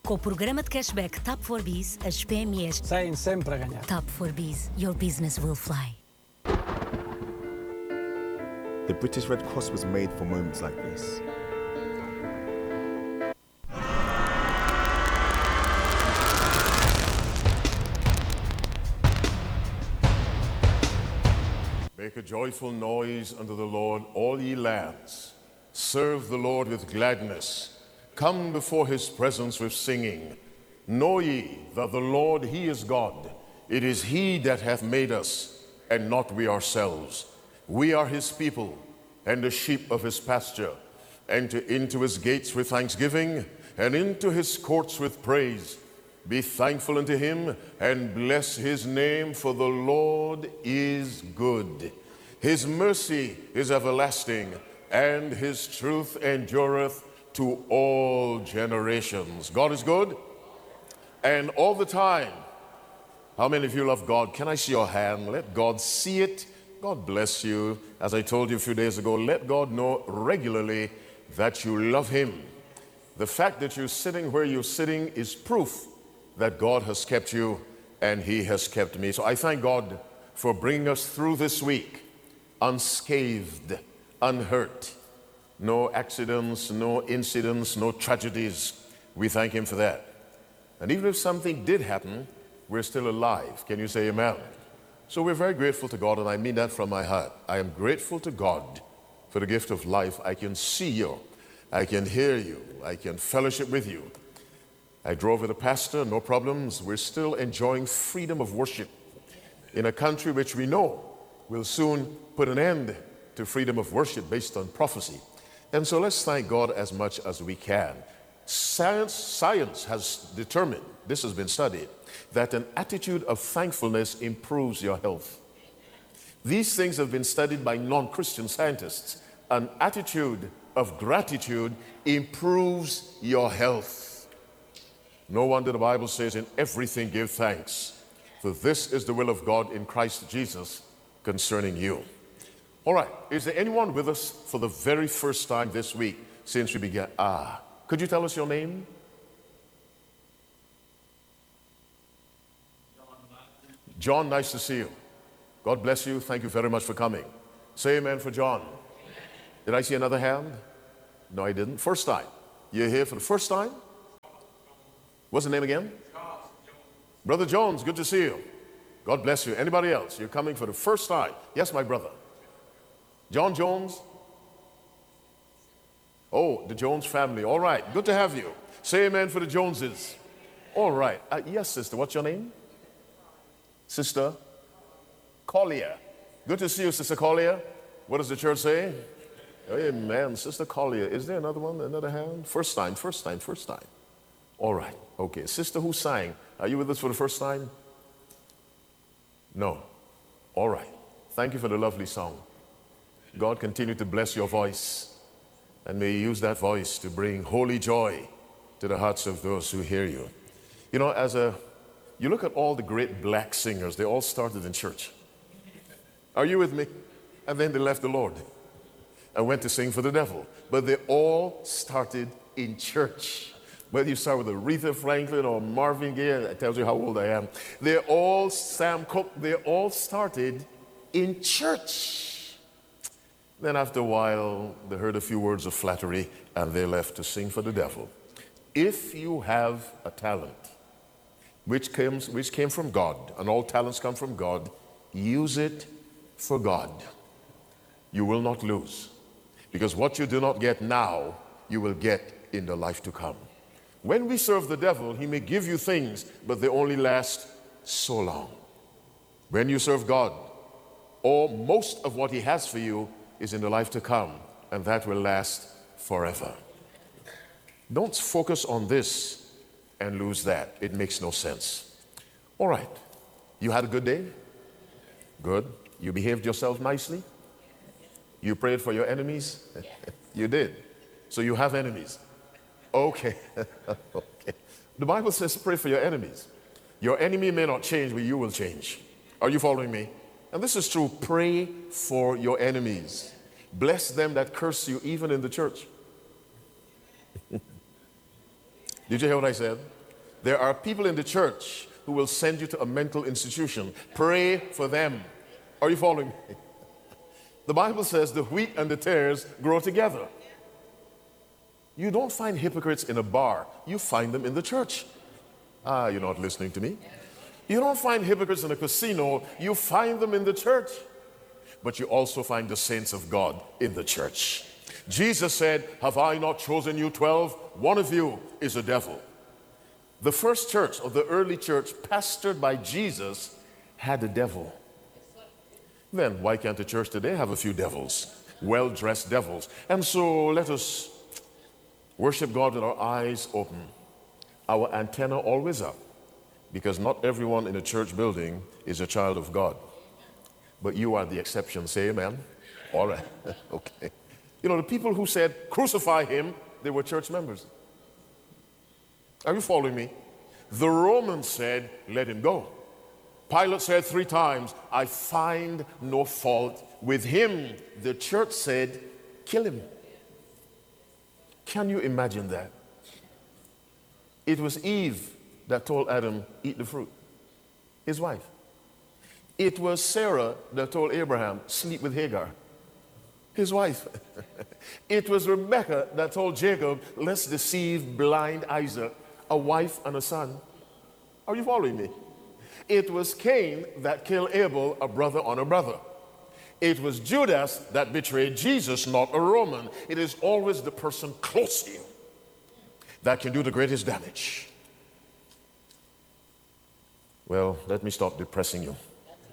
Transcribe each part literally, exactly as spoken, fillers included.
Com o programa de cashback Tap for Biz, as P M Es saem sempre a ganhar. Tap for Biz, your business will fly. The British Red Cross was made for moments like this. Make a joyful noise unto the Lord, all ye lands. Serve the Lord with gladness. Come before his presence with singing. Know ye that the Lord, he is God. It is he that hath made us, and not we ourselves. We are his people, and the sheep of his pasture. Enter into his gates with thanksgiving, and into his courts with praise. Be thankful unto him, and bless his name, for the Lord is good. His mercy is everlasting, and his truth endureth to all generations. God is good, and all the time. How many of you love God? Can I see your hand? Let God see it. God bless you. As I told you a few days ago, let God know regularly that you love him. The fact that you're sitting where you're sitting is proof that God has kept you and he has kept me. So I thank God for bringing us through this week unscathed, unhurt. No accidents, no incidents, no tragedies. We thank him for that. And even if something did happen, we're still alive. Can you say amen? So we're very grateful to God, and I mean that from my heart. I am grateful to God for the gift of life. I can see you. I can hear you. I can fellowship with you. I drove with a pastor, no problems. We're still enjoying freedom of worship in a country which we know will soon put an end to freedom of worship based on prophecy. And so let's thank God as much as we can. Science, science has determined, this has been studied, that an attitude of thankfulness improves your health. These things have been studied by non-Christian scientists. An attitude of gratitude improves your health. No wonder the Bible says, in everything give thanks, for this is the will of God in Christ Jesus concerning you. All right, is there anyone with us for the very first time this week since we began? Ah, could you tell us your name? John, nice to see you. God bless you. Thank you very much for coming. Say amen for John. Did I see another hand? No, I didn't. First time. You're here for the first time? What's the name again? Brother Jones, good to see you. God bless you. Anybody else? You're coming for the first time. Yes, my brother. John Jones? Oh, the Jones family. All right. Good to have you. Say amen for the Joneses. All right. Uh, yes, sister. What's your name? Sister Collier. Good to see you, Sister Collier. What does the church say? Amen. Sister Collier. Is there another one? Another hand? First time, first time, first time. All right. Okay. Sister who sang. Are you with us for the first time? No. All right. Thank you for the lovely song. God continue to bless your voice, and may you use that voice to bring holy joy to the hearts of those who hear you. You know, as a, you look at all the great black singers, they all started in church. Are you with me? And then they left the Lord and went to sing for the devil. But they all started in church. Whether you start with Aretha Franklin or Marvin Gaye, that tells you how old I am. They all, Sam Cooke, they all started in church. Then after a while, they heard a few words of flattery and they left to sing for the devil. If you have a talent which comes, which came from God, and all talents come from God, use it for God. You will not lose. Because what you do not get now, you will get in the life to come. When we serve the devil, he may give you things, but they only last so long. When you serve God, all most of what he has for you is in the life to come, and that will last forever. Don't focus on this and lose that. It makes no sense. All right. You had a good day? Good. You behaved yourself nicely? You prayed for your enemies? You did. So you have enemies. Okay. Okay. The Bible says pray for your enemies. Your enemy may not change, but you will change. Are you following me? And this is true. Pray for your enemies. Bless them that curse you, even in the church. Did you hear what I said? There are people in the church who will send you to a mental institution. Pray for them. Are you following me? The Bible says the wheat and the tares grow together. You don't find hypocrites in a bar. You find them in the church. Ah, you're not listening to me. You don't find hypocrites in a casino. You find them in the church. But you also find the saints of God in the church. Jesus said, have I not chosen you twelve? One of you is a devil. The first church, or the early church, pastored by Jesus, had a devil. Then why can't the church today have a few devils? Well-dressed devils. And so let us worship God with our eyes open, our antenna always up, because not everyone in a church building is a child of God. But you are the exception. Say amen. All right. Okay. You know, the people who said, crucify him, they were church members. Are you following me? The Romans said, let him go. Pilate said three times, I find no fault with him. The church said, kill him. Can you imagine that? It was Eve that told Adam, eat the fruit. His wife. It was Sarah that told Abraham, sleep with Hagar. His wife. It was Rebekah that told Jacob, let's deceive blind Isaac, a wife and a son. Are you following me? It was Cain that killed Abel, a brother on a brother. It was Judas that betrayed Jesus, not a Roman. It is always the person close to you that can do the greatest damage. Well, let me stop depressing you.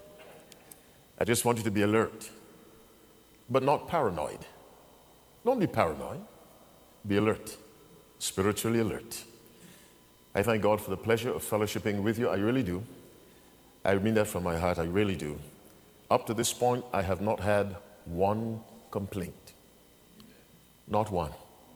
I just want you to be alert, but not paranoid. Don't be paranoid. Be alert, spiritually alert. I thank God for the pleasure of fellowshipping with you. I really do. I mean that from my heart. I really do. Up to this point, I have not had one complaint. Not one.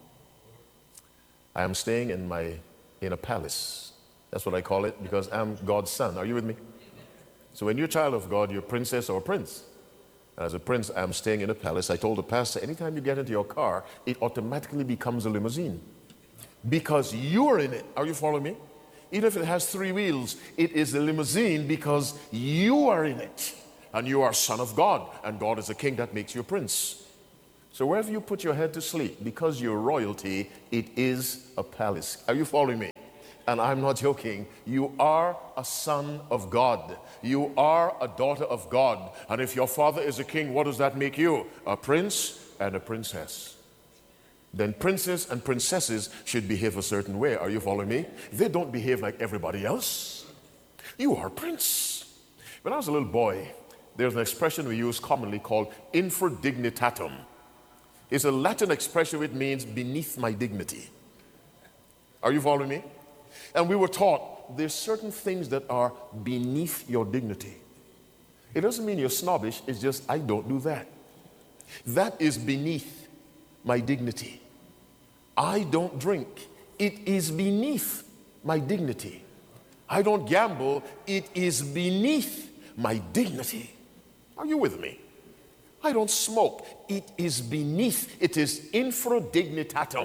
I am staying in my in a palace. That's what I call it, because I'm God's son. Are you with me? So when you're a child of God, you're a princess or a prince. As a prince, I'm staying in a palace. I told the pastor, anytime you get into your car, it automatically becomes a limousine. Because you're in it. Are you following me? Even if it has three wheels, it is a limousine because you are in it. And you are son of God. And God is a king that makes you a prince. So wherever you put your head to sleep, because you're royalty, it is a palace. Are you following me? And I'm not joking. You are a son of God. You are a daughter of God. And if your father is a king, what does that make you? A prince and a princess. Then princes and princesses should behave a certain way. Are you following me? They don't behave like everybody else. You are a prince. When I was a little boy, there's an expression we use commonly called infra dignitatum. It's a Latin expression which means beneath my dignity. Are you following me? And we were taught there's certain things that are beneath your dignity. It doesn't mean you're snobbish, it's just I don't do that. That is beneath my dignity. I don't drink. It is beneath my dignity. I don't gamble. It is beneath my dignity. Are you with me? I don't smoke. It is beneath. It is infra dignitatum.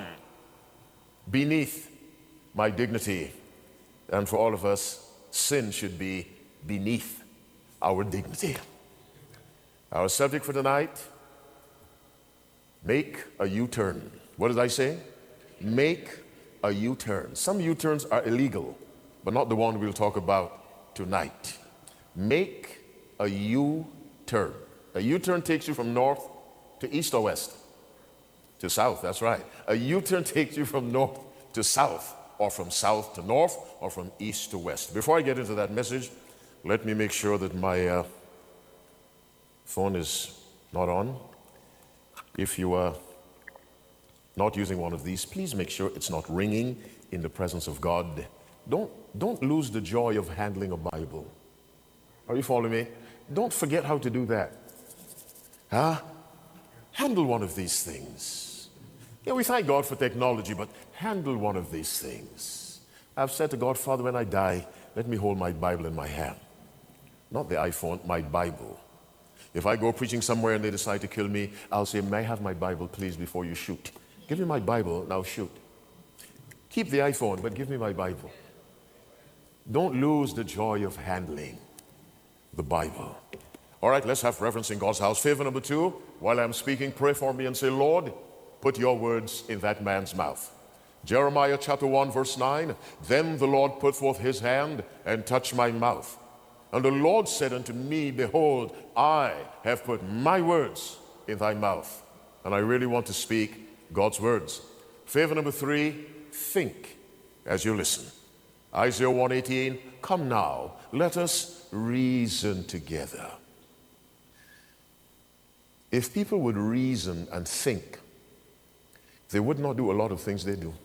Beneath my dignity. And for all of us, sin should be beneath our dignity. Our subject for tonight, make a U-turn. What did I say? Make a U-turn. Some U-turns are illegal, but not the one we'll talk about tonight. Make a U-turn. A U-turn takes you from north to east or west? To south, that's right. A U-turn takes you from north to south, or from south to north, or from east to west. Before I get into that message, let me make sure that my uh, phone is not on. If you are not using one of these, please make sure it's not ringing in the presence of God. Don't, don't lose the joy of handling a Bible. Are you following me? Don't forget how to do that. Huh? Handle one of these things. Yeah, we thank God for technology, but handle one of these things. I've said to God, Father, when I die, let me hold my Bible in my hand. Not the iPhone, my Bible. If I go preaching somewhere and they decide to kill me, I'll say, may I have my Bible, please, before you shoot? Give me my Bible, now shoot. Keep the iPhone, but give me my Bible. Don't lose the joy of handling the Bible. All right, let's have reverence in God's house. Favor number two, while I'm speaking, pray for me and say, Lord, put your words in that man's mouth. Jeremiah chapter one, verse nine, then the Lord put forth his hand and touched my mouth. And the Lord said unto me, behold, I have put my words in thy mouth. And I really want to speak God's words. Favor number three, think as you listen. Isaiah one eighteen, come now, let us reason together. If people would reason and think, they would not do a lot of things they do.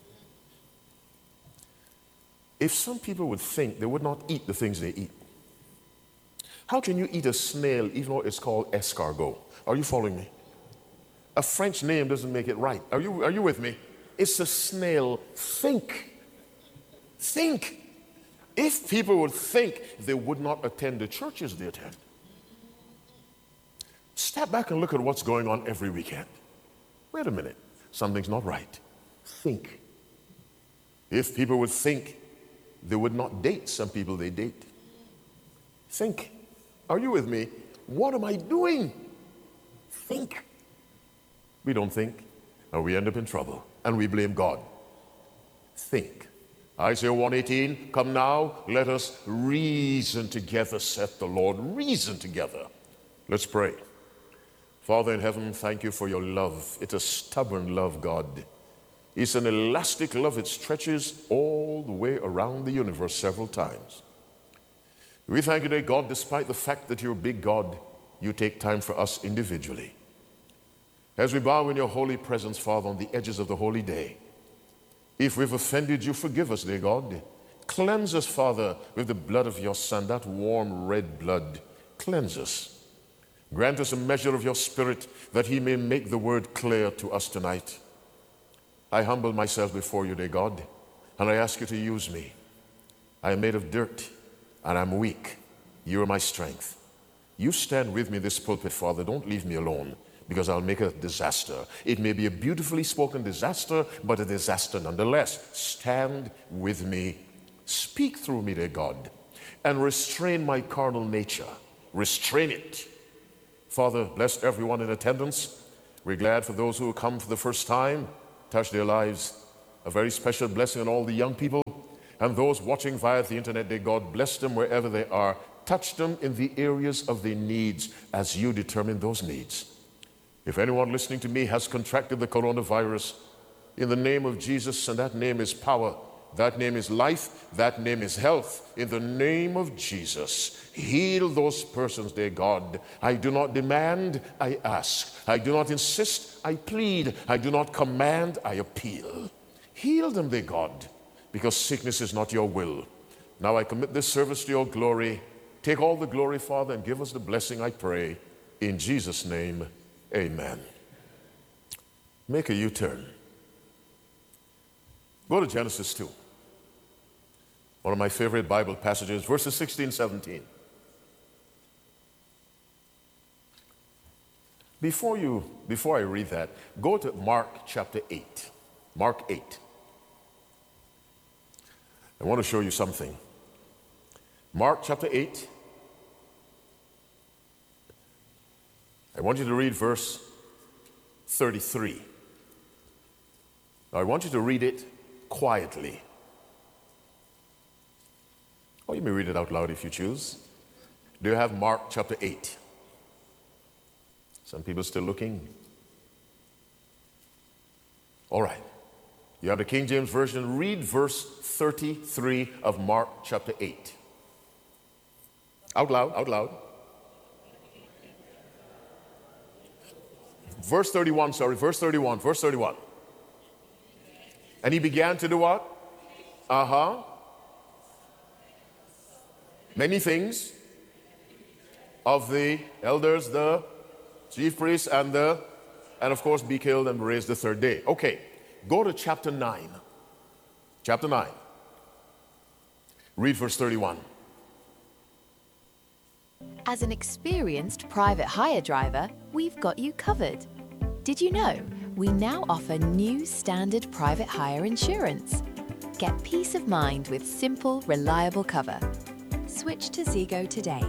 If some people would think, they would not eat the things they eat. How can you eat a snail even though it's called escargot? Are you following me? A French name doesn't make it right. Are you, are you with me? It's a snail. Think. Think. If people would think, they would not attend the churches they attend. Step back and look at what's going on every weekend. Wait a minute. Something's not right. Think. If people would think, they would not date some people they date. Think. Are you with me? What am I doing? Think. We don't think, and we end up in trouble, and we blame God. Think. Isaiah one eighteen, come now, let us reason together, saith the Lord. Reason together. Let's pray. Father in heaven, thank you for your love. It's a stubborn love, God. It's an elastic love. It stretches all the way around the universe several times. We thank you, dear God, despite the fact that you're a big God, you take time for us individually. As we bow in your holy presence, Father, on the edges of the holy day, if we've offended you, forgive us, dear God. Cleanse us, Father, with the blood of your Son, that warm red blood. Cleanse us. Grant us a measure of your Spirit that he may make the word clear to us tonight. I humble myself before you, dear God, and I ask you to use me. I am made of dirt, and I'm weak. You are my strength. You stand with me in this pulpit, Father. Don't leave me alone, because I'll make a disaster. It may be a beautifully spoken disaster, but a disaster nonetheless. Stand with me. Speak through me, dear God, and restrain my carnal nature. Restrain it. Father, bless everyone in attendance. We're glad for those who have come for the first time. Touch their lives. A very special blessing on all the young people and those watching via the internet. Dear God, bless them wherever they are. Touch them in the areas of their needs as you determine those needs. If anyone listening to me has contracted the coronavirus, in the name of Jesus, and that name is power, that name is life, that name is health, in the name of Jesus, heal those persons, dear God. I do not demand, I ask. I do not insist, I plead. I do not command, I appeal. Heal them, dear God, because sickness is not your will. Now I commit this service to your glory. Take all the glory, Father, and give us the blessing, I pray. In Jesus' name, amen. Make a U-turn. Go to Genesis two. One of my favorite Bible passages, verses sixteen, seventeen. Before you, before I read that, go to Mark chapter eight. Mark eight. I want to show you something. Mark chapter eight. I want you to read verse thirty-three. Now I want you to read it quietly. Or you may read it out loud if you choose. Do you have Mark chapter eight? Some people still looking. All right. You have the King James Version. Read verse thirty-three of Mark chapter eight. Out loud, out loud. Verse thirty-one, sorry, verse thirty-one, verse thirty-one. And he began to do what? Uh-huh. Many things of the elders, the chief priests, and the, and of course be killed and raised the third day. Okay, go to chapter nine. Chapter nine. Read verse thirty-one. As an experienced private hire driver, we've got you covered. Did you know We now offer new standard private hire insurance. Get peace of mind with simple, reliable cover. Switch to Zego today.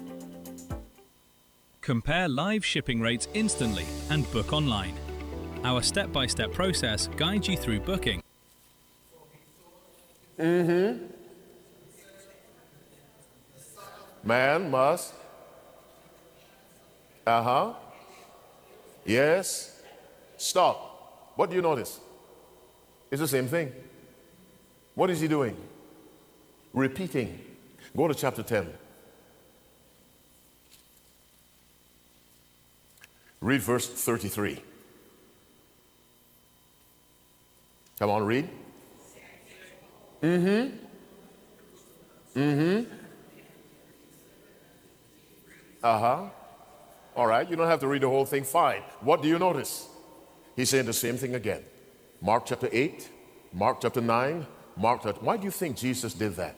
Compare live shipping rates instantly and book online. Our step-by-step process guides you through booking. Mm-hmm. Man must. Uh-huh. Yes. Stop. What do you notice? It's the same thing. What is he doing? Repeating. Go to chapter ten. Read verse thirty-three. Come on, read. Mm-hmm. Mm-hmm. Uh-huh. All right, you don't have to read the whole thing, fine. What do you notice? He's saying the same thing again. Mark chapter eight, Mark chapter nine, Mark chapter... Why do you think Jesus did that?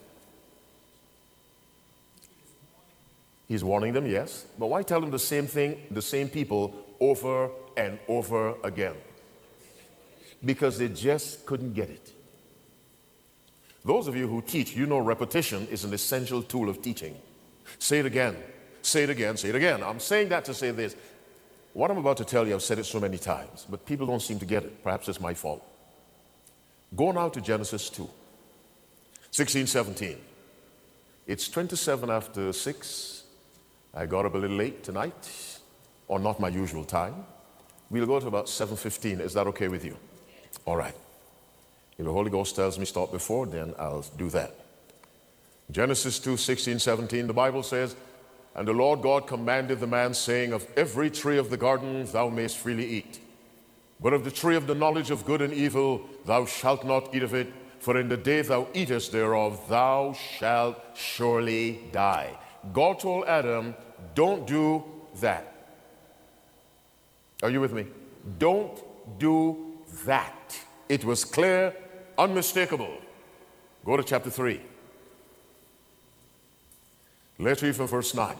He's warning them, yes. But why tell them the same thing, the same people, over and over again? Because they just couldn't get it. Those of you who teach, you know repetition is an essential tool of teaching. Say it again, say it again, say it again. I'm saying that to say this. What I'm about to tell you, I've said it so many times, but people don't seem to get it. Perhaps it's my fault. Go now to Genesis two, sixteen, seventeen. It's twenty-seven after six. I got up a little late tonight, or not my usual time. We'll go to about seven fifteen. Is that okay with you? All right. If the Holy Ghost tells me stop before, then I'll do that. Genesis two, sixteen, seventeen, the Bible says, "And the Lord God commanded the man, saying, Of every tree of the garden thou mayst freely eat. But of the tree of the knowledge of good and evil thou shalt not eat of it, for in the day thou eatest thereof thou shalt surely die." God told Adam, don't do that. Are you with me? Don't do that. It was clear, unmistakable. Go to chapter three. Let's read from verse nine.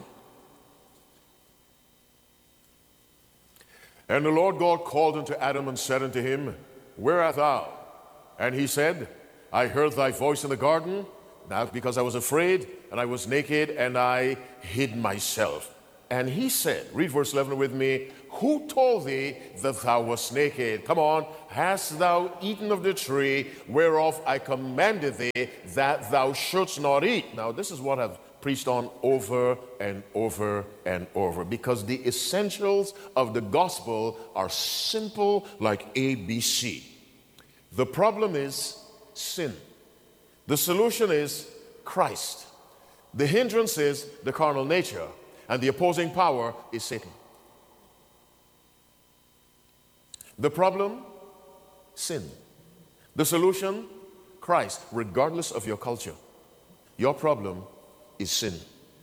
"And the Lord God called unto Adam and said unto him, Where art thou? And he said, I heard thy voice in the garden, now because I was afraid, and I was naked, and I hid myself. And he said," read verse eleven with me, "Who told thee that thou wast naked? Come on, hast thou eaten of the tree whereof I commanded thee that thou shouldst not eat?" Now this is what I've preached on over and over and over, because the essentials of the gospel are simple like A B C. The problem is sin. The solution is Christ. The hindrance is the carnal nature, and the opposing power is Satan. The problem, sin. The solution, Christ, regardless of your culture. Your problem is sin.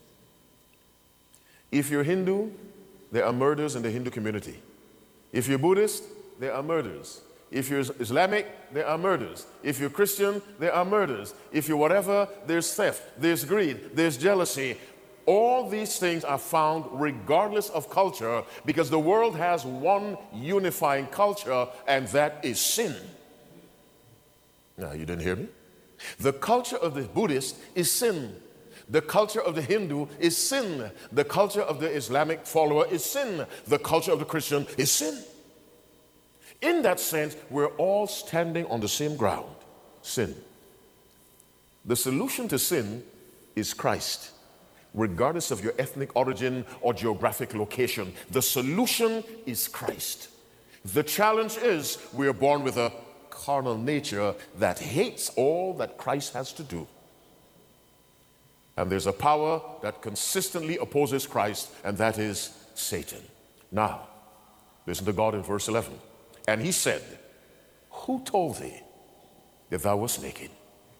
If you're Hindu, there are murders in the Hindu community. If you're Buddhist, there are murders. If you're Islamic, there are murders. If you're Christian, there are murders. If you're whatever, there's theft, there's greed, there's jealousy. All these things are found regardless of culture, because the world has one unifying culture, and that is sin. Now, you didn't hear me? The culture of the Buddhist is sin. The culture of the Hindu is sin. The culture of the Islamic follower is sin. The culture of the Christian is sin. In that sense, we're all standing on the same ground, sin. The solution to sin is Christ, regardless of your ethnic origin or geographic location. The solution is Christ. The challenge is we are born with a carnal nature that hates all that Christ has to do. And there's a power that consistently opposes Christ, and that is Satan. Now, listen to God in verse eleven. "And he said, Who told thee that thou wast naked?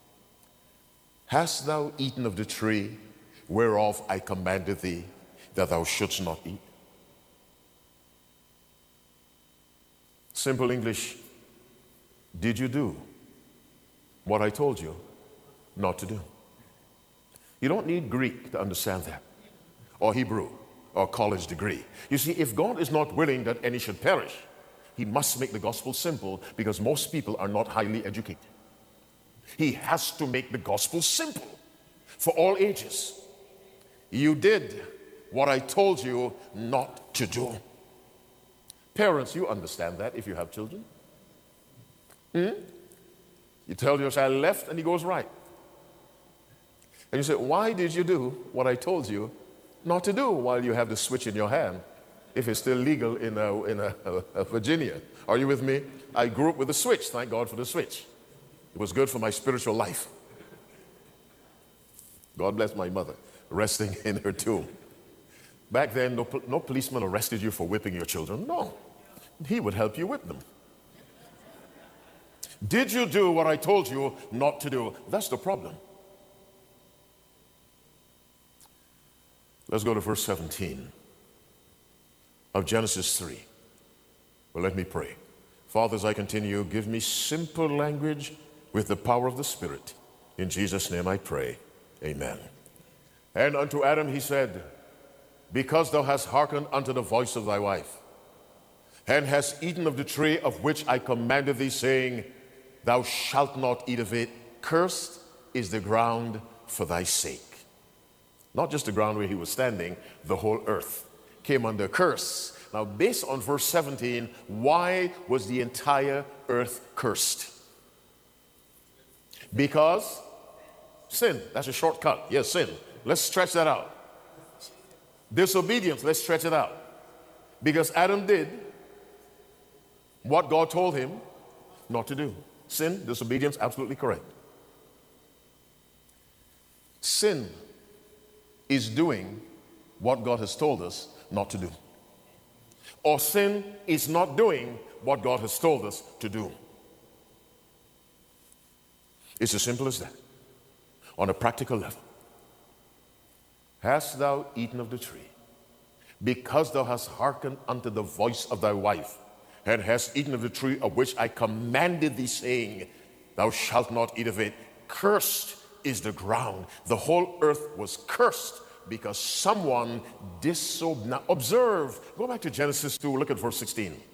Hast thou eaten of the tree whereof I commanded thee that thou shouldst not eat?" Simple English, did you do what I told you not to do? You don't need Greek to understand that, or Hebrew, or college degree. You see, if God is not willing that any should perish, he must make the gospel simple because most people are not highly educated. He has to make the gospel simple for all ages. You did what I told you not to do. Parents, you understand that if you have children. Hmm? You tell your child left and he goes right. And you say, why did you do what I told you not to do while you have the switch in your hand if it's still legal in, a, in a, a Virginia? Are you with me? I grew up with a switch. Thank God for the switch. It was good for my spiritual life. God bless my mother, resting in her tomb. Back then, no, no policeman arrested you for whipping your children. No. He would help you whip them. Did you do what I told you not to do? That's the problem. Let's go to verse seventeen of Genesis three. Well, let me pray. Father, as I continue, give me simple language with the power of the Spirit. In Jesus' name I pray. Amen. And unto Adam he said, because thou hast hearkened unto the voice of thy wife, and hast eaten of the tree of which I commanded thee, saying, thou shalt not eat of it, cursed is the ground for thy sake. Not just the ground where he was standing, the whole earth came under curse. Now, based on verse seventeen, why was the entire earth cursed? Because sin. That's a shortcut. Yes, sin. Let's stretch that out. Disobedience. Let's stretch it out. Because Adam did what God told him not to do. Sin, disobedience, absolutely correct. Sin is doing what God has told us not to do. Or sin is not doing what God has told us to do. It's as simple as that. On a practical level. Hast thou eaten of the tree, because thou hast hearkened unto the voice of thy wife, and hast eaten of the tree of which I commanded thee, saying, thou shalt not eat of it. Cursed is the ground. The whole earth was cursed because someone disobeyed. Now observe, go back to Genesis two, look at verse sixteen.